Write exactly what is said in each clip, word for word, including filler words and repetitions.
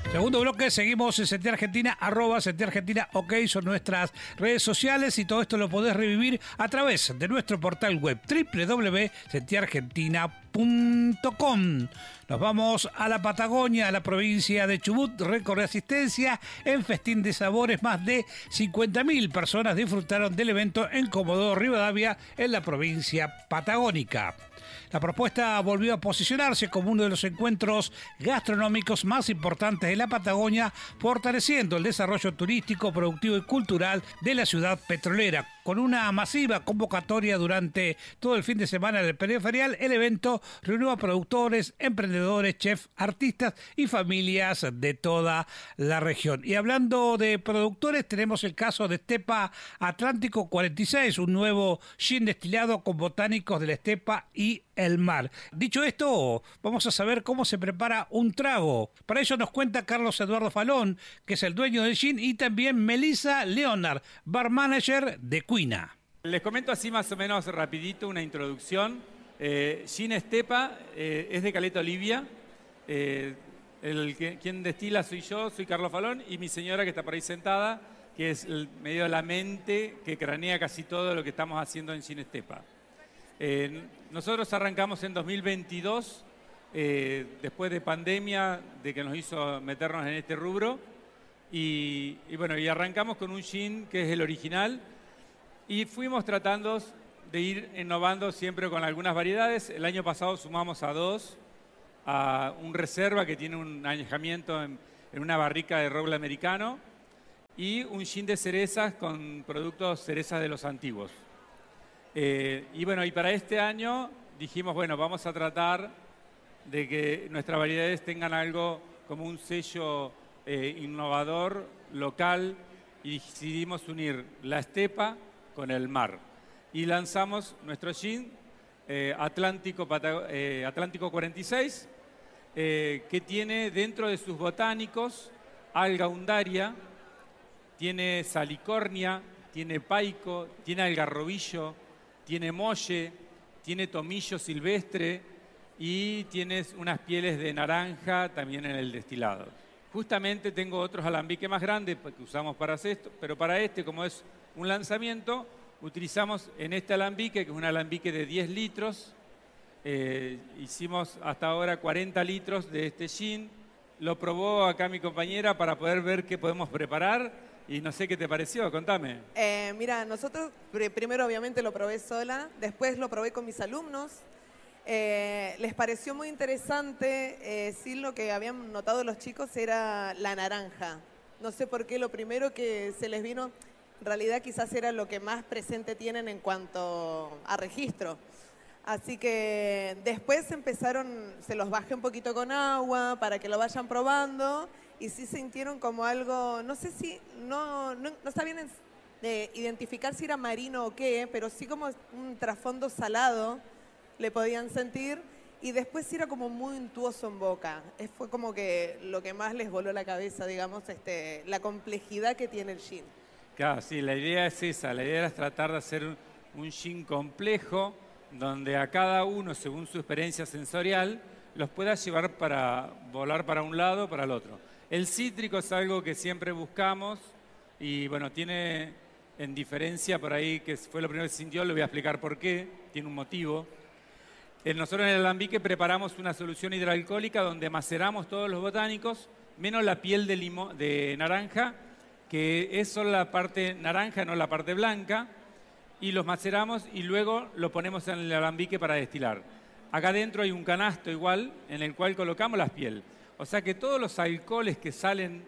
Segundo bloque, seguimos en Sentir Argentina, arroba Sentir Argentina, ok, son nuestras redes sociales y todo esto lo podés revivir a través de nuestro portal web doble u doble u doble u punto sentir argentina punto com. Nos vamos a la Patagonia, a la provincia de Chubut, récord de asistencia en Festín de Sabores, más de cincuenta mil personas disfrutaron del evento en Comodoro Rivadavia, en la provincia patagónica. La propuesta volvió a posicionarse como uno de los encuentros gastronómicos más importantes de la Patagonia, fortaleciendo el desarrollo turístico, productivo y cultural de la ciudad petrolera. Con una masiva convocatoria durante todo el fin de semana del periferial, el evento reunió a productores, emprendedores, chefs, artistas y familias de toda la región. Y hablando de productores, tenemos el caso de Estepa Atlántico cuarenta y seis, un nuevo gin destilado con botánicos de la estepa y el mar. Dicho esto, vamos a saber cómo se prepara un trago. Para ello nos cuenta Carlos Eduardo Falón, que es el dueño del gin, y también Melissa Leonard, bar manager de Cuina. Les comento así más o menos rapidito una introducción. Eh, gin Estepa eh, es de Caleta Olivia. Eh, el que, quien destila soy yo, soy Carlos Falón, y mi señora que está por ahí sentada, que es el medio de la mente que cranea casi todo lo que estamos haciendo en Gin Estepa. Eh, nosotros arrancamos en dos mil veintidós, eh, después de pandemia, de que nos hizo meternos en este rubro, y, y bueno, y arrancamos con un gin que es el original, y fuimos tratando de ir innovando siempre con algunas variedades. El año pasado sumamos a dos, a un reserva que tiene un añejamiento en, en una barrica de roble americano, y un gin de cerezas con productos cerezas de los antiguos. Eh, y bueno, y para este año dijimos, bueno, vamos a tratar de que nuestras variedades tengan algo como un sello eh, innovador, local, y decidimos unir la estepa con el mar. Y lanzamos nuestro gin eh, Atlántico, eh, Atlántico cuarenta y seis, eh, que tiene dentro de sus botánicos alga undaria, tiene salicornia, tiene paico, tiene algarrobillo, tiene molle, tiene tomillo silvestre y tiene unas pieles de naranja también en el destilado. Justamente tengo otros alambiques más grandes que usamos para esto, pero para este, como es un lanzamiento, utilizamos en este alambique, que es un alambique de diez litros, eh, hicimos hasta ahora cuarenta litros de este gin. Lo probó acá mi compañera para poder ver qué podemos preparar. Y no sé qué te pareció, contame. Eh, mira, nosotros primero obviamente lo probé sola, después lo probé con mis alumnos. Eh, les pareció muy interesante, eh, sí, lo que habían notado los chicos era la naranja. No sé por qué, lo primero que se les vino, en realidad quizás era lo que más presente tienen en cuanto a registro. Así que después empezaron, se los bajé un poquito con agua para que lo vayan probando. Y sí sintieron como algo, no sé si, no, no, no sabían de identificar si era marino o qué, pero sí como un trasfondo salado le podían sentir, y después sí era como muy untuoso en boca. Es, fue como que lo que más les voló la cabeza, digamos, este, la complejidad que tiene el gin. Claro, sí, la idea es esa, la idea es tratar de hacer un, un gin complejo, donde a cada uno, según su experiencia sensorial, los pueda llevar para volar para un lado o para el otro. El cítrico es algo que siempre buscamos y bueno, tiene en diferencia por ahí, que fue lo primero que se sintió, le voy a explicar por qué, tiene un motivo. Nosotros en el alambique preparamos una solución hidroalcohólica donde maceramos todos los botánicos, menos la piel de, limo, de naranja, que es solo la parte naranja, no la parte blanca, y los maceramos y luego lo ponemos en el alambique para destilar. Acá adentro hay un canasto igual en el cual colocamos la piel. O sea que todos los alcoholes que salen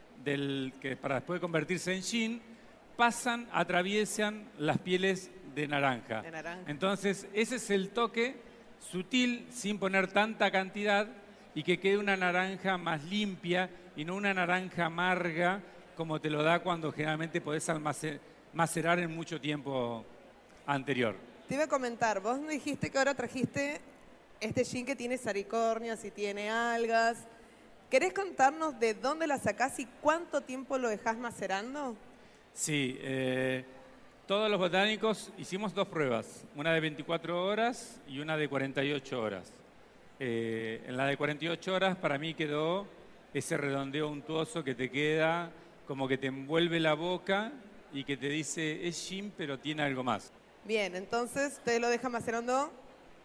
del, que para después convertirse en gin, pasan, atraviesan las pieles de naranja. de naranja. Entonces, ese es el toque sutil, sin poner tanta cantidad, y que quede una naranja más limpia y no una naranja amarga, como te lo da cuando generalmente podés macerar en mucho tiempo anterior. Te iba a comentar, vos me dijiste que ahora trajiste este gin que tiene salicornias y tiene algas. ¿Querés contarnos de dónde la sacás y cuánto tiempo lo dejás macerando? Sí, eh, todos los botánicos hicimos dos pruebas, una de veinticuatro horas y una de cuarenta y ocho horas. Eh, en la de cuarenta y ocho horas para mí quedó ese redondeo untuoso que te queda, como que te envuelve la boca y que te dice, es gin, pero tiene algo más. Bien, entonces ustedes lo dejan macerando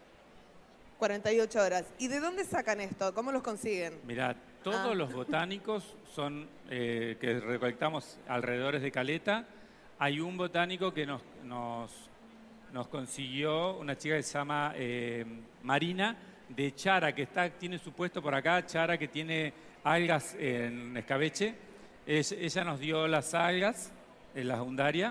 cuarenta y ocho horas. ¿Y de dónde sacan esto? ¿Cómo los consiguen? Mirá, todos Ah. los botánicos son eh, que recolectamos alrededor de Caleta. Hay un botánico que nos, nos, nos consiguió, una chica que se llama eh, Marina, de Chara, que está, tiene su puesto por acá, Chara, que tiene algas en escabeche. Es, ella nos dio las algas, en la undaria,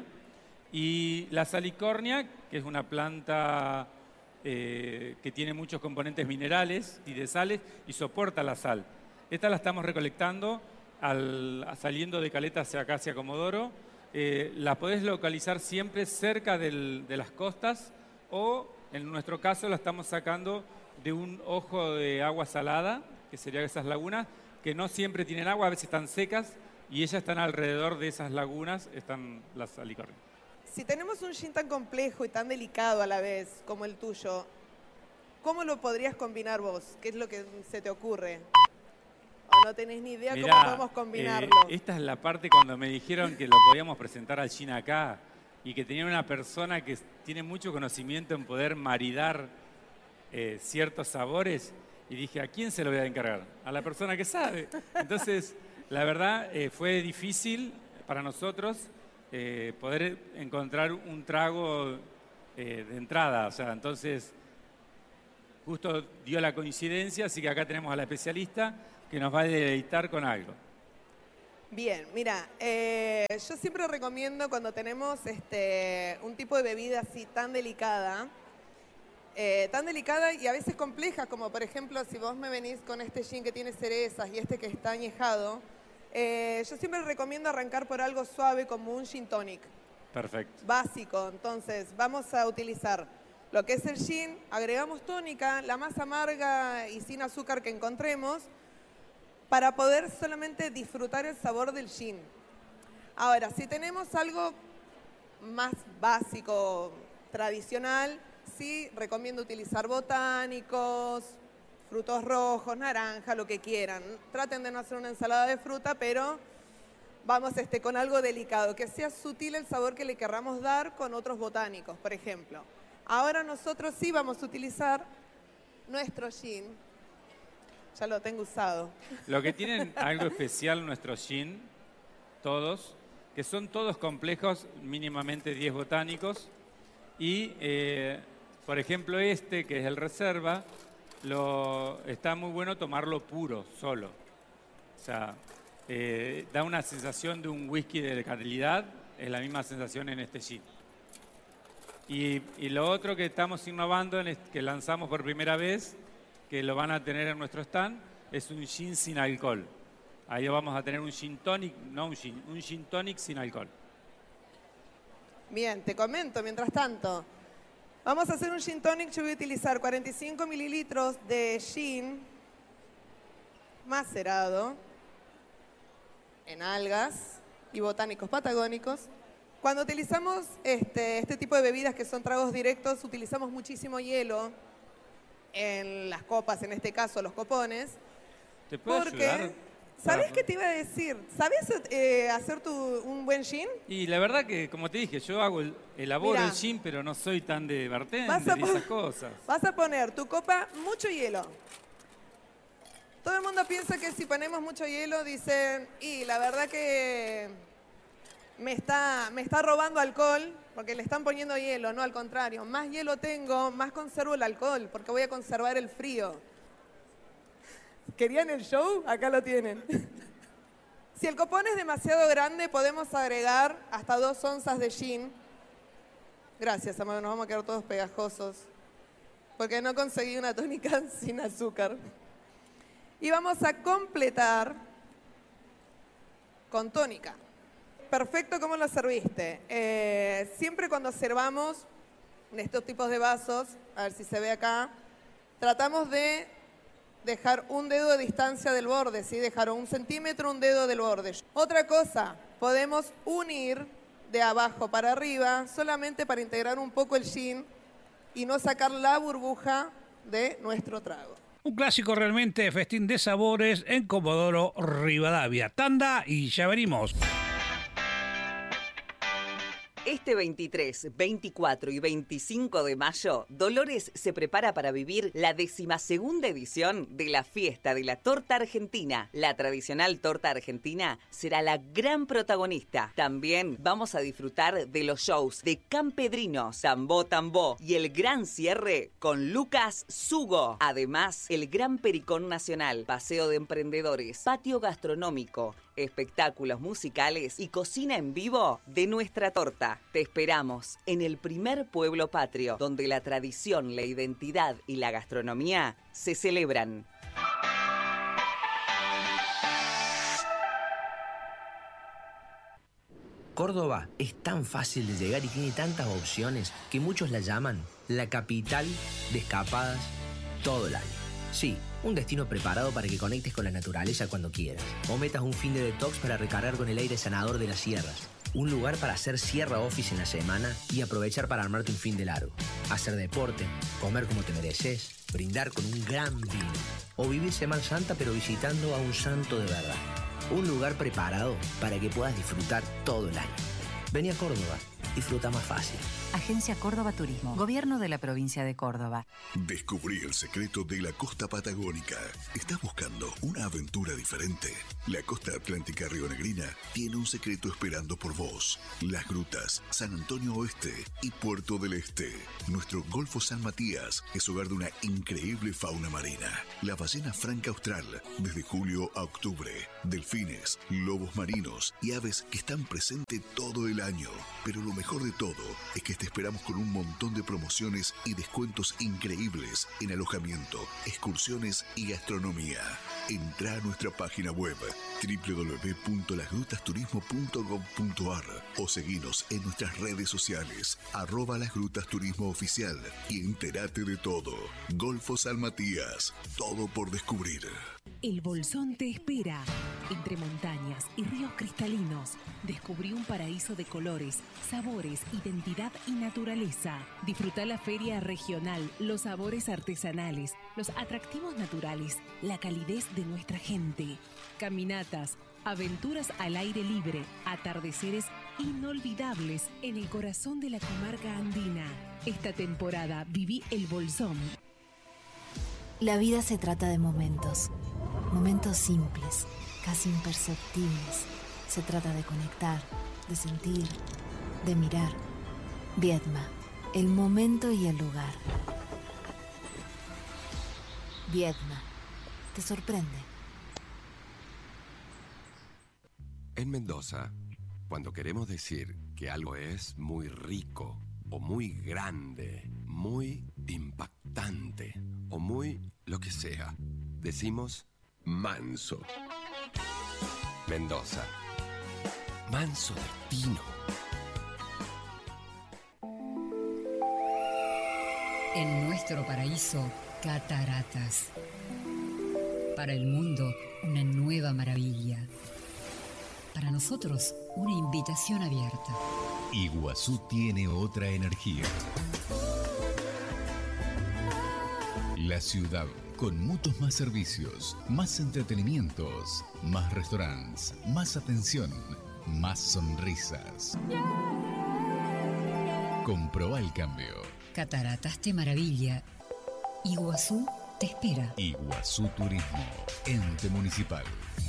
y la salicornia, que es una planta eh, que tiene muchos componentes minerales y de sales y soporta la sal. Esta la estamos recolectando al, saliendo de Caleta hacia acá, hacia Comodoro. Eh, la podés localizar siempre cerca del, de las costas o, en nuestro caso, la estamos sacando de un ojo de agua salada, que serían esas lagunas, que no siempre tienen agua, a veces están secas, y ellas están alrededor de esas lagunas, están las salicornias. Si tenemos un gin tan complejo y tan delicado a la vez como el tuyo, ¿cómo lo podrías combinar vos? ¿Qué es lo que se te ocurre? ¿O no tenés ni idea Mirá, cómo podemos combinarlo? Eh, esta es la parte cuando me dijeron que lo podíamos presentar al gin acá y que tenía una persona que tiene mucho conocimiento en poder maridar eh, ciertos sabores, y dije, ¿a quién se lo voy a encargar? A la persona que sabe. Entonces, la verdad, eh, fue difícil para nosotros eh, poder encontrar un trago eh, de entrada. O sea, entonces, justo dio la coincidencia, así que acá tenemos a la especialista que nos va a deleitar con algo. Bien, mira, eh, yo siempre recomiendo cuando tenemos este, un tipo de bebida así tan delicada, eh, tan delicada y a veces compleja, como por ejemplo si vos me venís con este gin que tiene cerezas y este que está añejado, eh, yo siempre recomiendo arrancar por algo suave como un gin tonic. Perfecto. Básico, entonces vamos a utilizar lo que es el gin, agregamos tónica, la más amarga y sin azúcar que encontremos, para poder solamente disfrutar el sabor del gin. Ahora, si tenemos algo más básico, tradicional, sí recomiendo utilizar botánicos, frutos rojos, naranja, lo que quieran. Traten de no hacer una ensalada de fruta, pero vamos este, con algo delicado, que sea sutil el sabor que le querramos dar con otros botánicos, por ejemplo. Ahora nosotros sí vamos a utilizar nuestro gin. Ya lo tengo usado. Lo que tienen algo especial nuestros gin, todos, que son todos complejos, mínimamente diez botánicos. Y, eh, por ejemplo, este, que es el Reserva, lo, está muy bueno tomarlo puro, solo. O sea, eh, da una sensación de un whisky de calidad, es la misma sensación en este gin. Y, y lo otro que estamos innovando, en este, que lanzamos por primera vez, que lo van a tener en nuestro stand, es un gin sin alcohol. Ahí vamos a tener un gin tonic, no un gin, un gin tonic sin alcohol. Bien, te comento mientras tanto. Vamos a hacer un gin tonic. Yo voy a utilizar cuarenta y cinco mililitros de gin macerado en algas y botánicos patagónicos. Cuando utilizamos este, este tipo de bebidas que son tragos directos, utilizamos muchísimo hielo en las copas, en este caso los copones. ¿Te puedo porque, ayudar? ¿sabés Para- qué te iba a decir? ¿Sabés eh, hacer tu, un buen gin? Y la verdad que, como te dije, yo hago el, elaboro Mirá. el gin, pero no soy tan de Vas bartender a y pon- esas cosas. Vas a poner tu copa mucho hielo. Todo el mundo piensa que si ponemos mucho hielo, dicen, y la verdad que me está, me está robando alcohol porque le están poniendo hielo. No, al contrario, más hielo tengo, más conservo el alcohol porque voy a conservar el frío. ¿Querían el show? Acá lo tienen. Si el copón es demasiado grande, podemos agregar hasta dos onzas de gin. Gracias, amor, nos vamos a quedar todos pegajosos porque no conseguí una tónica sin azúcar. Y vamos a completar con tónica. Perfecto, ¿cómo lo serviste? Eh, siempre cuando servamos en estos tipos de vasos, a ver si se ve acá, tratamos de dejar un dedo de distancia del borde, ¿sí? Dejar un centímetro, un dedo del borde. Otra cosa, podemos unir de abajo para arriba solamente para integrar un poco el gin y no sacar la burbuja de nuestro trago. Un clásico realmente, festín de sabores en Comodoro Rivadavia. Tanda y ya venimos. Este veintitrés, veinticuatro y veinticinco de mayo, Dolores se prepara para vivir la decimasegunda edición de la Fiesta de la Torta Argentina. La tradicional torta argentina será la gran protagonista. También vamos a disfrutar de los shows de Campedrinos, Tambó Tambó y el gran cierre con Lucas Sugo. Además, el Gran Pericón Nacional, paseo de emprendedores, patio gastronómico, espectáculos musicales y cocina en vivo de nuestra torta. Te esperamos en el primer pueblo patrio, donde la tradición, la identidad y la gastronomía se celebran. Córdoba es tan fácil de llegar y tiene tantas opciones que muchos la llaman la capital de escapadas todo el año. Sí, un destino preparado para que conectes con la naturaleza cuando quieras. O metas un fin de detox para recargar con el aire sanador de las sierras. Un lugar para hacer sierra office en la semana y aprovechar para armarte un fin de largo. Hacer deporte, comer como te mereces, brindar con un gran vino. O vivir Semana Santa pero visitando a un santo de verdad. Un lugar preparado para que puedas disfrutar todo el año. Vení a Córdoba, disfruta más fácil. Agencia Córdoba Turismo, Gobierno de la Provincia de Córdoba. Descubrí el secreto de la costa patagónica. ¿Estás buscando una aventura diferente? La costa atlántica rionegrina tiene un secreto esperando por vos. Las grutas, San Antonio Oeste y Puerto del Este. Nuestro Golfo San Matías es hogar de una increíble fauna marina. La ballena franca austral, desde julio a octubre. Delfines, lobos marinos y aves que están presentes todo el año. Pero lo mejor de todo es que te esperamos con un montón de promociones y descuentos increíbles en alojamiento, excursiones y gastronomía. Entrá a nuestra página web doble u doble u doble u punto las grutas turismo punto gob punto ar o seguinos en nuestras redes sociales, arroba Las Grutas Turismo Oficial, y entérate de todo. Golfo San Matías, todo por descubrir. El Bolsón te espera. Entre montañas y ríos cristalinos, descubrí un paraíso de colores, sabores, identidad y naturaleza. Disfruta la feria regional, los sabores artesanales, los atractivos naturales, la calidez de nuestra gente. Caminatas, aventuras al aire libre, atardeceres inolvidables en el corazón de la comarca andina. Esta temporada viví el Bolsón. La vida se trata de momentos, momentos simples, casi imperceptibles. Se trata de conectar, de sentir, de mirar. Viedma, el momento y el lugar. Viedma, te sorprende. En Mendoza, cuando queremos decir que algo es muy rico, o muy grande, muy impactante, o muy lo que sea, decimos manso. Mendoza. Manso destino. En nuestro paraíso, cataratas. Para el mundo, una nueva maravilla. Para nosotros, una invitación abierta. Iguazú tiene otra energía. La ciudad, con muchos más servicios, más entretenimientos, más restaurantes, más atención, más sonrisas. Comprobá el cambio. Cataratas te maravilla. Iguazú te espera. Iguazú Turismo, ente municipal.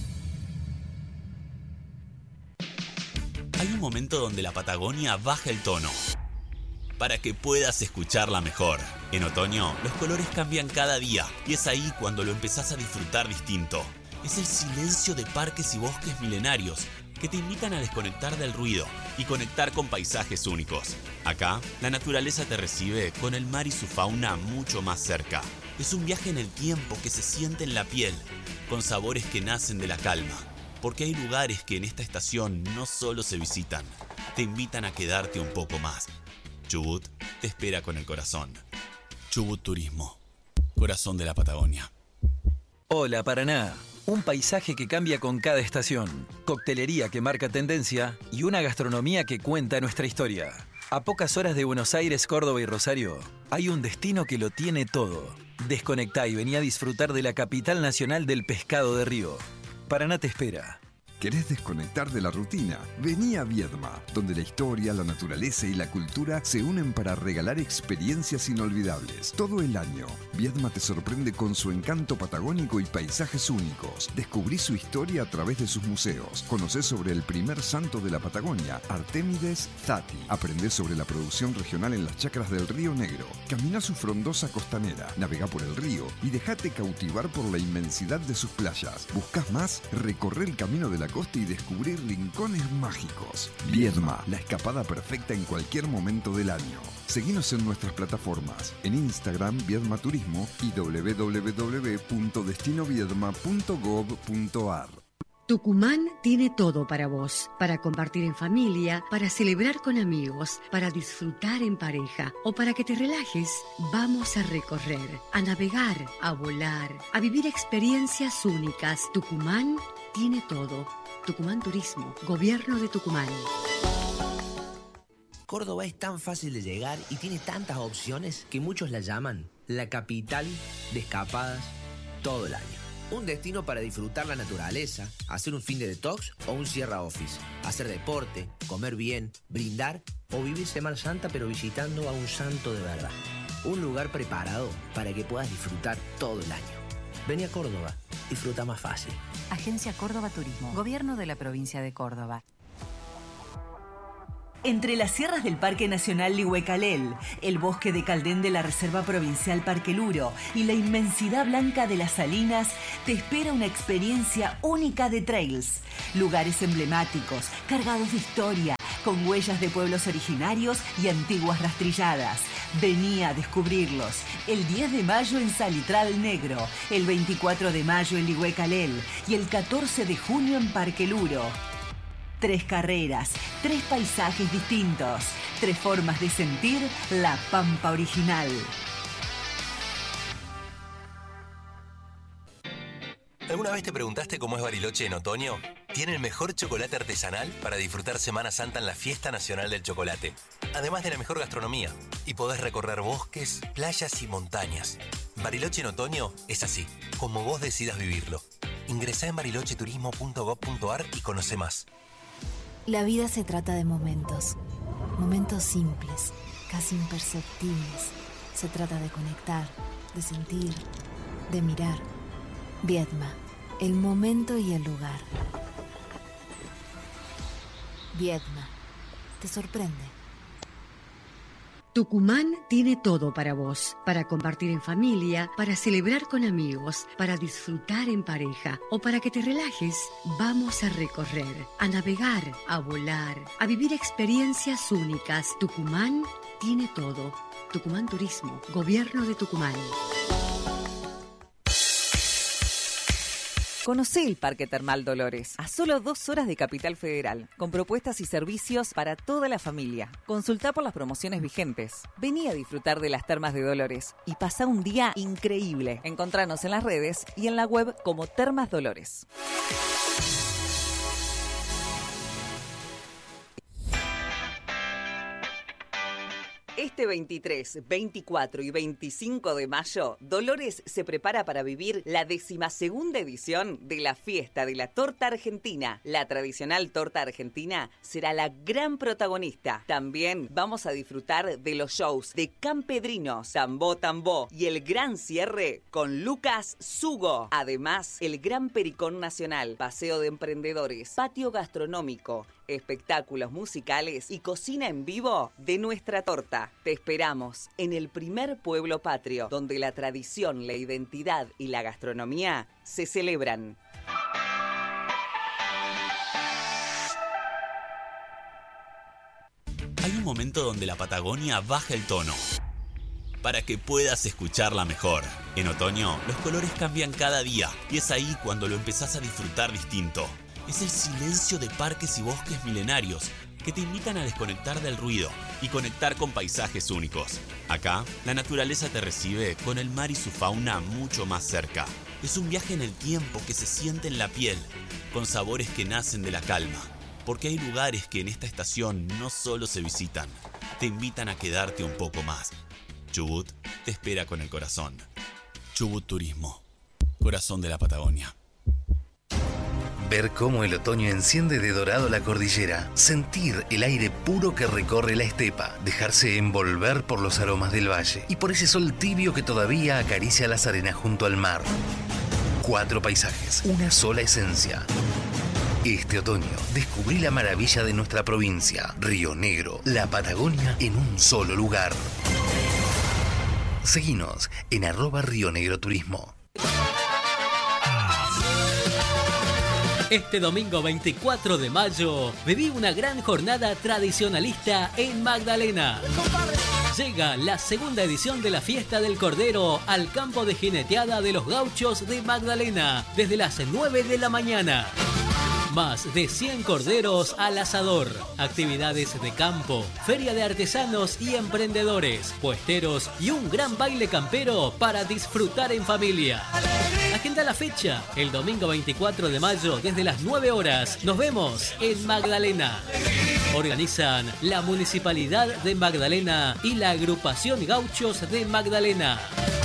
Hay un momento donde la Patagonia baja el tono para que puedas escucharla mejor. En otoño, los colores cambian cada día y es ahí cuando lo empezás a disfrutar distinto. Es el silencio de parques y bosques milenarios que te invitan a desconectar del ruido y conectar con paisajes únicos. Acá, la naturaleza te recibe con el mar y su fauna mucho más cerca. Es un viaje en el tiempo que se siente en la piel, con sabores que nacen de la calma. Porque hay lugares que en esta estación no solo se visitan, te invitan a quedarte un poco más. Chubut te espera con el corazón. Chubut Turismo, corazón de la Patagonia. Hola Paraná, un paisaje que cambia con cada estación, coctelería que marca tendencia y una gastronomía que cuenta nuestra historia. A pocas horas de Buenos Aires, Córdoba y Rosario, hay un destino que lo tiene todo. Desconectá y vení a disfrutar de la capital nacional del pescado de río. Paraná te espera. ¿Querés desconectar de la rutina? Vení a Viedma, donde la historia, la naturaleza y la cultura se unen para regalar experiencias inolvidables. Todo el año, Viedma te sorprende con su encanto patagónico y paisajes únicos. Descubrí su historia a través de sus museos. Conocés sobre el primer santo de la Patagonia, Artémides Zati. Aprendés sobre la producción regional en las chacras del Río Negro. Camina su frondosa costanera, navegá por el río y dejate cautivar por la inmensidad de sus playas. ¿Buscás más? Recorre el camino de la costa y descubrir rincones mágicos. Viedma, la escapada perfecta en cualquier momento del año. Seguinos en nuestras plataformas, en Instagram Viedma Turismo y doble u doble u doble u punto destino viedma punto gob punto ar. Tucumán tiene todo para vos, para compartir en familia, para celebrar con amigos, para disfrutar en pareja o para que te relajes. Vamos a recorrer, a navegar, a volar, a vivir experiencias únicas. Tucumán tiene todo. Tucumán Turismo, Gobierno de Tucumán. Córdoba es tan fácil de llegar y tiene tantas opciones que muchos la llaman la capital de escapadas todo el año. Un destino para disfrutar la naturaleza, hacer un fin de detox o un Sierra Office, hacer deporte, comer bien, brindar o vivir Semana Santa pero visitando a un santo de verdad. Un lugar preparado para que puedas disfrutar todo el año. Vení a Córdoba, disfruta más fácil. Agencia Córdoba Turismo, Gobierno de la Provincia de Córdoba. Entre las sierras del Parque Nacional Lihuecalel, el bosque de Caldén de la Reserva Provincial Parque Luro y la inmensidad blanca de las Salinas, te espera una experiencia única de trails. Lugares emblemáticos, cargados de historia, con huellas de pueblos originarios y antiguas rastrilladas. Vení a descubrirlos. El diez de mayo en Salitral Negro, el veinticuatro de mayo en Lihuecalel y el catorce de junio en Parque Luro. Tres carreras, tres paisajes distintos, tres formas de sentir la Pampa original. ¿Alguna vez te preguntaste cómo es Bariloche en otoño? Tiene el mejor chocolate artesanal para disfrutar Semana Santa en la Fiesta Nacional del Chocolate. Además de la mejor gastronomía. Y podés recorrer bosques, playas y montañas. Bariloche en otoño es así, como vos decidas vivirlo. Ingresá en bariloche turismo punto gob punto ar y conoce más. La vida se trata de momentos. Momentos simples, casi imperceptibles. Se trata de conectar, de sentir, de mirar. Viedma, el momento y el lugar. Viedma, te sorprende. Tucumán tiene todo para vos, para compartir en familia, para celebrar con amigos, para disfrutar en pareja o para que te relajes. Vamos a recorrer, a navegar, a volar, a vivir experiencias únicas. Tucumán tiene todo. Tucumán Turismo, Gobierno de Tucumán. Conocé el Parque Termal Dolores, a solo dos horas de Capital Federal, con propuestas y servicios para toda la familia. Consultá por las promociones vigentes. Vení a disfrutar de las termas de Dolores y pasá un día increíble. Encontranos en las redes y en la web como Termas Dolores. Este veintitrés, veinticuatro y veinticinco de mayo, Dolores se prepara para vivir la decimasegunda edición de la Fiesta de la Torta Argentina. La tradicional torta argentina será la gran protagonista. También vamos a disfrutar de los shows de Campedrinos, Tambó Tambó y el gran cierre con Lucas Sugo. Además, el Gran Pericón Nacional, paseo de emprendedores, patio gastronómico, espectáculos musicales y cocina en vivo de nuestra torta. Te esperamos en el primer pueblo patrio, donde la tradición, la identidad y la gastronomía se celebran. Hay un momento donde la Patagonia baja el tono para que puedas escucharla mejor. En otoño, los colores cambian cada día y es ahí cuando lo empezás a disfrutar distinto. Es el silencio de parques y bosques milenarios que te invitan a desconectar del ruido y conectar con paisajes únicos. Acá, la naturaleza te recibe con el mar y su fauna mucho más cerca. Es un viaje en el tiempo que se siente en la piel, con sabores que nacen de la calma. Porque hay lugares que en esta estación no solo se visitan, te invitan a quedarte un poco más. Chubut te espera con el corazón. Chubut Turismo, corazón de la Patagonia. Ver cómo el otoño enciende de dorado la cordillera, sentir el aire puro que recorre la estepa, dejarse envolver por los aromas del valle y por ese sol tibio que todavía acaricia las arenas junto al mar. Cuatro paisajes, una sola esencia. Este otoño descubrí la maravilla de nuestra provincia, Río Negro, la Patagonia en un solo lugar. Seguinos en arroba Río Negro Turismo. Este domingo veinticuatro de mayo viví una gran jornada tradicionalista en Magdalena. Llega la segunda edición de la Fiesta del Cordero al campo de jineteada de los Gauchos de Magdalena desde las nueve de la mañana. Más de cien corderos al asador, actividades de campo, feria de artesanos y emprendedores, puesteros y un gran baile campero para disfrutar en familia. Agenda la fecha, el domingo veinticuatro de mayo desde las nueve horas. Nos vemos en Magdalena. Organizan la Municipalidad de Magdalena y la Agrupación Gauchos de Magdalena.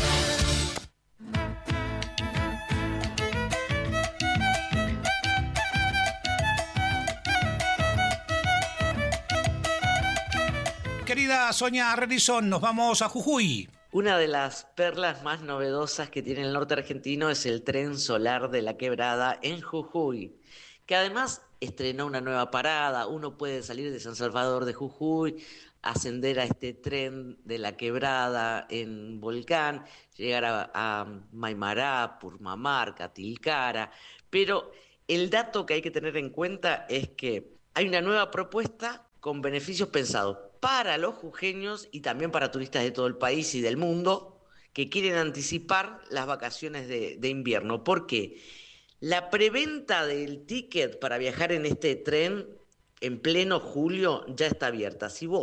Querida Sonia Renison, nos vamos a Jujuy. Una de las perlas más novedosas que tiene el norte argentino es el tren solar de la Quebrada en Jujuy, que además estrenó una nueva parada. Uno puede salir de San Salvador de Jujuy, ascender a este tren de la Quebrada en Volcán, llegar a, a Maimará, Purmamarca, Tilcara, pero el dato que hay que tener en cuenta es que hay una nueva propuesta con beneficios pensados para los jujeños y también para turistas de todo el país y del mundo que quieren anticipar las vacaciones de, de invierno. ¿Por qué? La preventa del ticket para viajar en este tren en pleno julio ya está abierta. Si vos